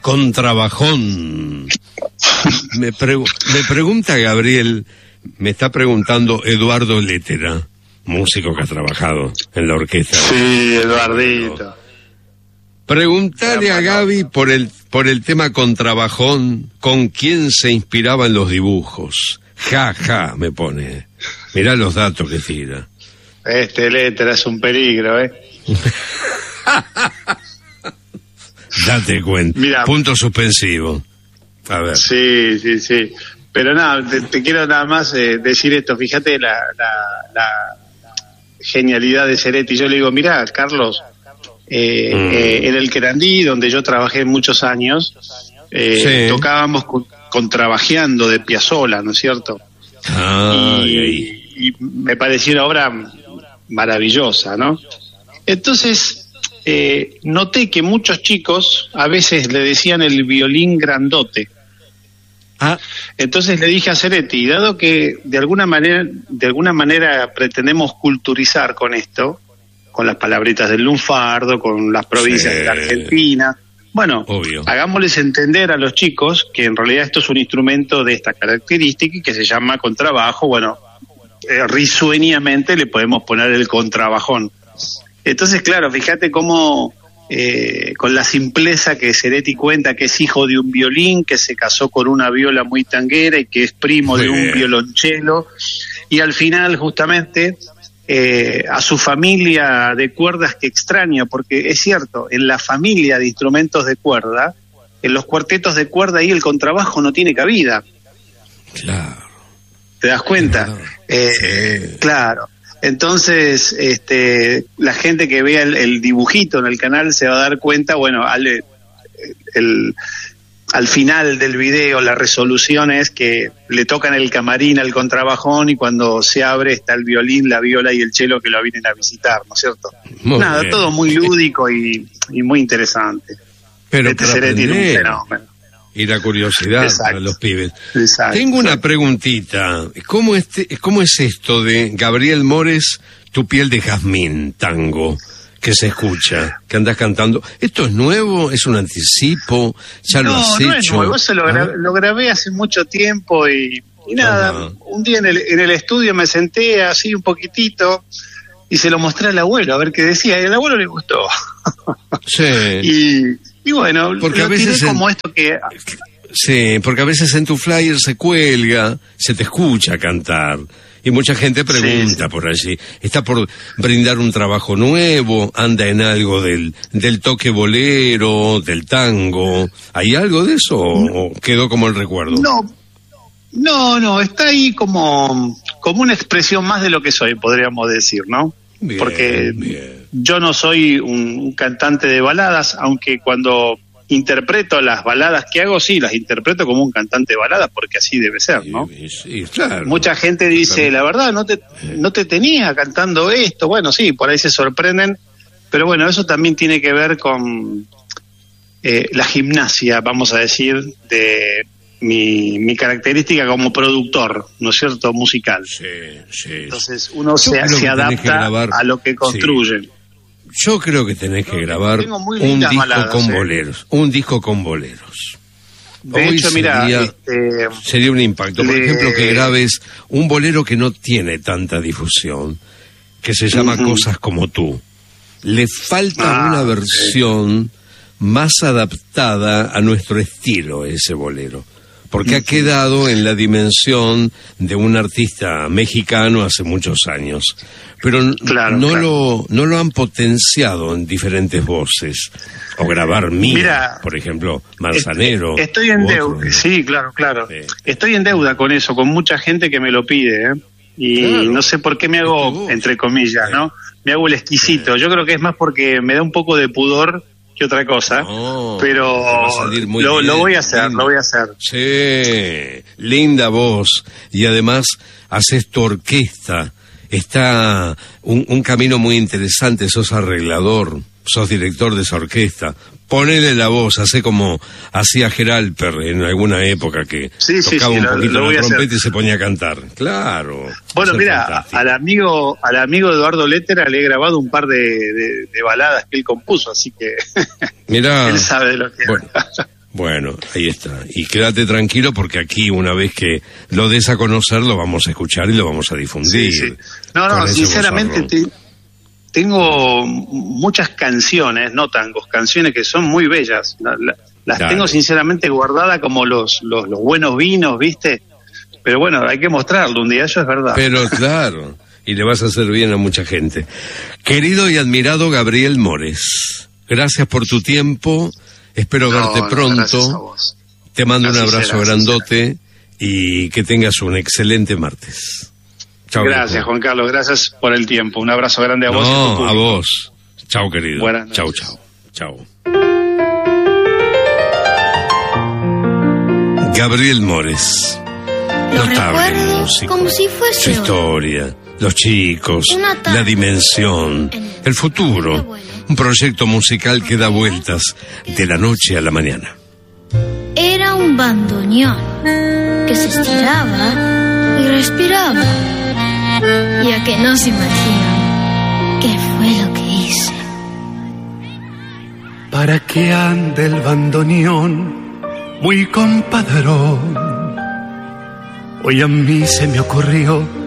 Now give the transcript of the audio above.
contrabajón. Me pregunta Gabriel, me está preguntando Eduardo Lettera, músico que ha trabajado en la orquesta. Sí, Eduardito. Preguntale a Gaby por el tema contrabajón, con quién se inspiraba en los dibujos. Ja, ja, me pone. Mirá los datos que tira. Lettera es un peligro, Date cuenta. Mirá, punto suspensivo. A ver. Sí. Pero nada, te quiero nada más decir esto. Fíjate la genialidad de Seretti. Yo le digo, mirá, Carlos, en el Querandí, donde yo trabajé muchos años, tocábamos contrabajeando de Piazzolla, ¿no es cierto? Y me pareció una obra maravillosa, ¿no? Entonces, noté que muchos chicos a veces le decían el violín grandote. Entonces le dije a Seretti, dado que de alguna manera pretendemos culturizar con esto, con las palabritas del lunfardo, con las provincias de la Argentina, bueno, hagámosles entender a los chicos que en realidad esto es un instrumento de esta característica y que se llama contrabajo. Bueno, risueñamente le podemos poner el contrabajón. Entonces, claro, fíjate cómo con la simpleza que Seretti cuenta, que es hijo de un violín, que se casó con una viola muy tanguera y que es primo de un violonchelo, y al final justamente a su familia de cuerdas que extraña, porque es cierto, en la familia de instrumentos de cuerda, en los cuartetos de cuerda ahí el contrabajo no tiene cabida. Claro. ¿Te das cuenta? Claro. Entonces, la gente que vea el dibujito en el canal se va a dar cuenta, bueno, al final del video la resolución es que le tocan el camarín al contrabajón y cuando se abre está el violín, la viola y el cello que lo vienen a visitar, ¿no es cierto? Nada, todo muy lúdico y muy interesante. Pero Seretti tiene un fenómeno. Y la curiosidad para los pibes. Exacto. Tengo una preguntita. ¿Cómo es esto de Gabriel Mores, Tu piel de jazmín, tango, que se escucha, que andas cantando? ¿Esto es nuevo? ¿Es un anticipo? ¿Ya lo has hecho? No es nuevo. Eso lo grabé hace mucho tiempo y nada. Un día en el estudio me senté así un poquitito y se lo mostré al abuelo a ver qué decía. Y al abuelo le gustó. Sí. Y bueno, porque lo a veces tiré como esto que... Sí, porque a veces en tu flyer se cuelga, se te escucha cantar, y mucha gente pregunta por allí. ¿Está por brindar un trabajo nuevo? ¿Anda en algo del toque bolero, del tango? ¿Hay algo de eso o quedó como el recuerdo? No, está ahí como una expresión más de lo que soy, podríamos decir, ¿no? Bien, porque yo no soy un cantante de baladas, aunque cuando interpreto las baladas que hago, sí, las interpreto como un cantante de baladas, porque así debe ser, ¿no? Sí, claro. Mucha gente dice, la verdad, no te tenía cantando esto. Bueno, sí, por ahí se sorprenden, pero bueno, eso también tiene que ver con la gimnasia, vamos a decir, de mi característica como productor, ¿no es cierto?, musical. Sí. Entonces uno se adapta a lo que construyen. Yo creo que tenés que grabar un disco con boleros. De hecho, sería un impacto. Por ejemplo, que grabes un bolero que no tiene tanta difusión, que se llama Cosas como tú. Le falta una versión más adaptada a nuestro estilo, ese bolero. Porque ha quedado en la dimensión de un artista mexicano hace muchos años. Pero no lo han potenciado en diferentes voces. O grabar Mira, por ejemplo, Manzanero. Estoy en deuda, sí, claro. Sí. Estoy en deuda con eso, con mucha gente que me lo pide, ¿eh? Y no sé por qué me hago, entre comillas, ¿no? Me hago el exquisito. Yo creo que es más porque me da un poco de pudor que otra cosa, pero lo voy a hacer, Sí, linda voz, y además haces tu orquesta, está un camino muy interesante, sos arreglador, sos director de esa orquesta, ponele la voz, hace como hacía Geralper en alguna época que tocaba un poquito la trompeta y se ponía a cantar. Claro. Bueno, mira, al amigo Eduardo Lettera le he grabado un par de baladas que él compuso, así que mirá, él sabe de lo que Bueno, ahí está. Y quédate tranquilo porque aquí, una vez que lo des a conocer, lo vamos a escuchar y lo vamos a difundir. Sí. No, sinceramente tengo muchas canciones, no tangos, canciones que son muy bellas. Las tengo sinceramente guardadas como los buenos vinos, ¿viste? Pero bueno, hay que mostrarlo un día, eso es verdad. Pero claro, y le vas a hacer bien a mucha gente. Querido y admirado Gabriel Mores, gracias por tu tiempo, espero verte pronto. Te mando un abrazo grandote y que tengas un excelente martes. Chau, gracias, Juan Carlos, gracias por el tiempo. Un abrazo grande a vos. No, a vos. Chau, querido. Buenas noches. Chau. Gabriel Mores. Notable músico. Como si fuese su historia, los chicos, la dimensión, el futuro. Un proyecto musical que da vueltas de la noche a la mañana. Era un bandoneón que se estiraba y respiraba. Y a que no se imaginan qué fue lo que hice. Para que ande el bandoneón muy compadrón. Hoy a mí se me ocurrió